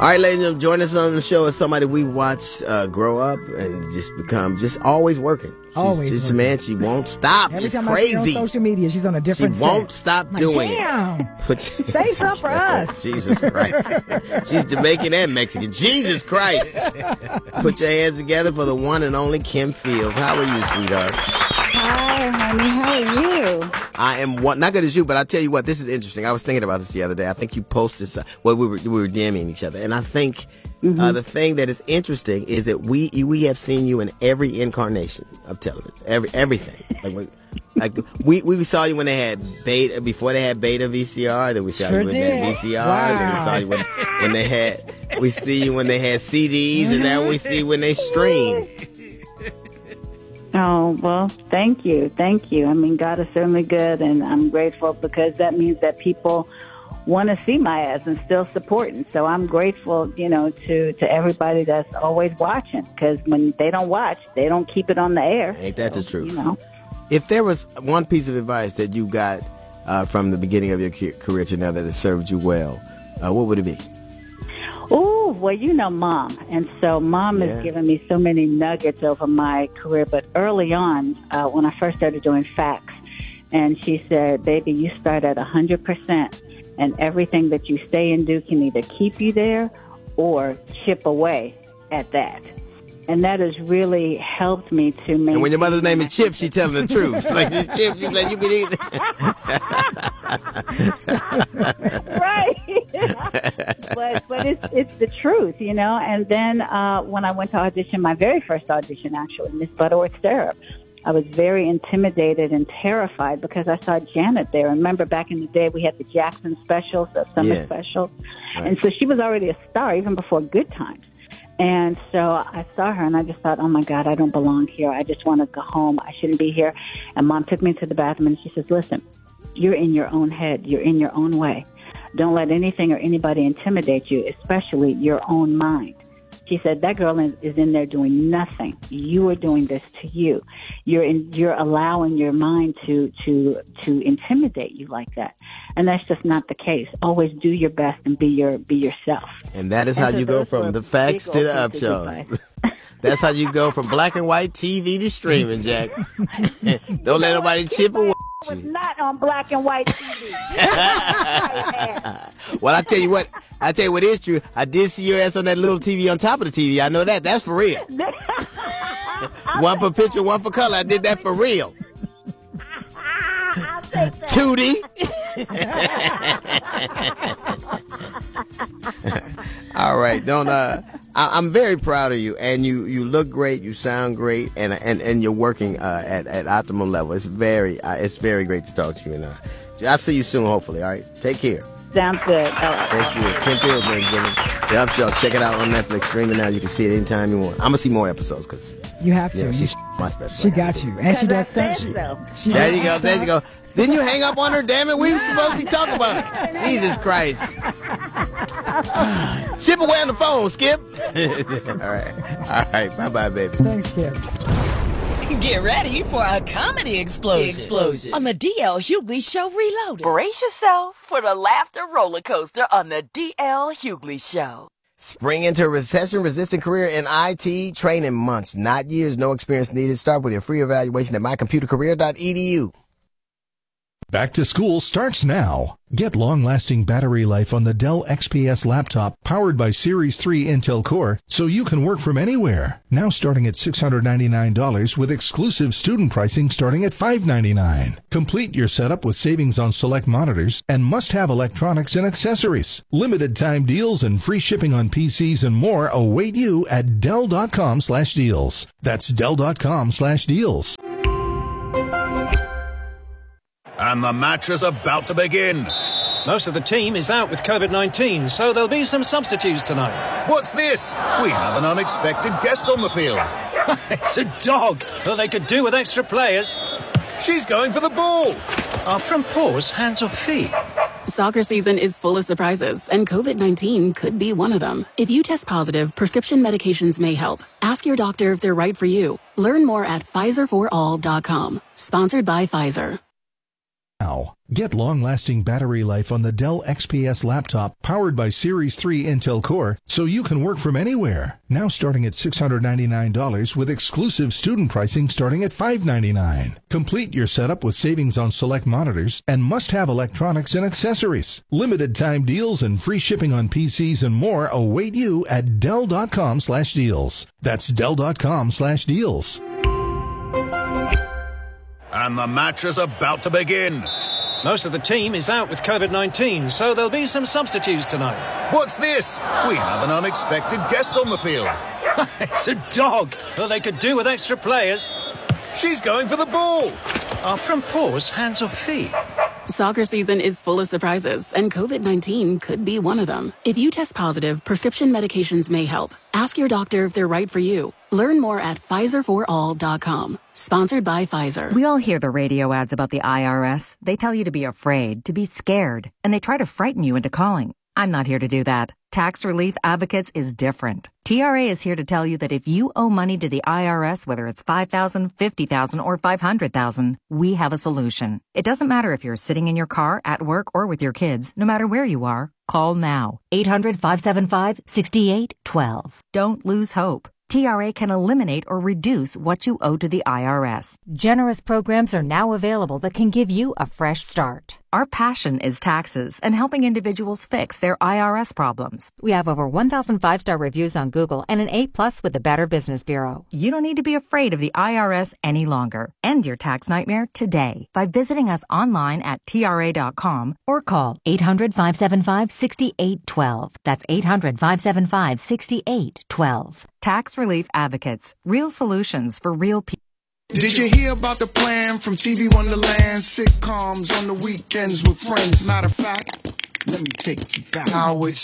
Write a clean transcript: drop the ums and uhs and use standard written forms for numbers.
All right, ladies and gentlemen, join us on the show as somebody we watched grow up and just become always working. She's a man. She won't stop. Every it's time crazy. I see her on social media, she's on a different She won't stop doing it. But Say something for us. Jesus Christ. She's Jamaican and Mexican. Jesus Christ. Put your hands together for the one and only Kim Fields. How are you, sweetheart? Hi, honey. How are you? I am not good as you, but I'll tell you what, this is interesting. I was thinking about this the other day. I think you posted we were DMing each other, and I think the thing that is interesting is that we have seen you in every incarnation of television, everything. We saw you when they had beta, before they had beta VCR. Then we saw you when they had VCR. Wow. Then we saw you when they had. We see you when they had CDs, and now we see when they stream. Oh, well, thank you. Thank you. I mean, God is certainly good, and I'm grateful because that means that people want to see my ass and still supporting. So I'm grateful, to everybody that's always watching, because when they don't watch, they don't keep it on the air. Ain't that the truth? If there was one piece of advice that you got from the beginning of your career to now that has served you well, what would it be? Oh, well, Mom. And so Mom has given me so many nuggets over my career. But early on, when I first started doing facts, and she said, baby, you start at 100%, and everything that you say and do can either keep you there or chip away at that. And that has really helped me to make. And when your mother's name is Chip, she's telling the truth. Like this Chip, she's like, you can eat it. Right. but it's the truth, And then when I went to audition, my very first audition, actually, Miss Butterworth Syrup, I was very intimidated and terrified because I saw Janet there. Remember back in the day, we had the Jackson specials, the summer specials. Right. And so she was already a star even before Good Times. And so I saw her, and I just thought, oh, my God, I don't belong here. I just want to go home. I shouldn't be here. And Mom took me to the bathroom, and she says, listen, you're in your own head. You're in your own way. Don't let anything or anybody intimidate you, especially your own mind. She said, that girl is in there doing nothing. You are doing this to you. You're allowing your mind to intimidate you like that. And that's just not the case. Always do your best and be yourself. And that is how you go from the facts to the up shows. That's how you go from black and white TV to streaming, Jack. Don't let nobody chip away. I was not on black and white TV. Well, I tell you what is true. I did see your ass on that little TV on top of the TV. I know that. That's for real. One for picture, one for color. I did that for real. Tootie. All right, I'm very proud of you, and you look great, you sound great, and you're working at optimum level. It's very great to talk to you, and I'll see you soon, hopefully. All right, take care. Sounds good. There she is, Kim Fields, ladies and gentlemen. The Up Show. Check it out on Netflix, streaming now. You can see it anytime you want. I'm gonna see more episodes because you have to. She's my special. She got you, and she does stunts. There you go. Didn't you hang up on her? Damn it, we were supposed to be talking about it. Jesus Christ. Chip away on the phone, Skip. All right. Bye-bye, baby. Thanks, Skip. Get ready for a comedy explosion on the DL Hughley Show Reloaded. Brace yourself for the laughter roller coaster on the DL Hughley Show. Spring into a recession-resistant career in IT, training months, not years, no experience needed. Start with your free evaluation at mycomputercareer.edu. Back to school starts now. Get long-lasting battery life on the Dell XPS laptop powered by Series 3 Intel Core so you can work from anywhere. Now starting at $699 with exclusive student pricing starting at $599. Complete your setup with savings on select monitors and must-have electronics and accessories. Limited time deals and free shipping on PCs and more await you at Dell.com/deals. That's Dell.com/deals. And the match is about to begin. Most of the team is out with COVID-19, so there'll be some substitutes tonight. What's this? We have an unexpected guest on the field. It's a dog. Well, they could do with extra players. She's going for the ball. Are front paws hands or feet? Soccer season is full of surprises, and COVID-19 could be one of them. If you test positive, prescription medications may help. Ask your doctor if they're right for you. Learn more at PfizerForAll.com. Sponsored by Pfizer. Now, Get long-lasting battery life on the Dell XPS laptop powered by Series 3 Intel Core so you can work from anywhere. Now starting at $699 with exclusive student pricing starting at $599. Complete your setup with savings on select monitors and must-have electronics and accessories. Limited time deals and free shipping on PCs and more await you at Dell.com/deals. That's Dell.com/deals. And the match is about to begin. Most of the team is out with COVID-19, so there'll be some substitutes tonight. What's this? We have an unexpected guest on the field. It's a dog. Well, they could do with extra players. She's going for the ball. Are from paws, hands or feet? Soccer season is full of surprises, and COVID-19 could be one of them. If you test positive, prescription medications may help. Ask your doctor if they're right for you. Learn more at PfizerForAll.com. Sponsored by Pfizer. We all hear the radio ads about the IRS. They tell you to be afraid, to be scared, and they try to frighten you into calling. I'm not here to do that. Tax Relief Advocates is different. TRA is here to tell you that if you owe money to the IRS, whether it's $5,000, $50,000, or $500,000, we have a solution. It doesn't matter if you're sitting in your car, at work, or with your kids. No matter where you are, call now. 800-575-6812. Don't lose hope. TRA can eliminate or reduce what you owe to the IRS. Generous programs are now available that can give you a fresh start. Our passion is taxes and helping individuals fix their IRS problems. We have over 1,000 five-star reviews on Google and an A+ with the Better Business Bureau. You don't need to be afraid of the IRS any longer. End your tax nightmare today by visiting us online at TRA.com or call 800-575-6812. That's 800-575-6812. Tax Relief Advocates. Real solutions for real people. Did you hear about the plan from TV Wonderland? Sitcoms on the weekends with friends. Matter of fact, let me take you back. How it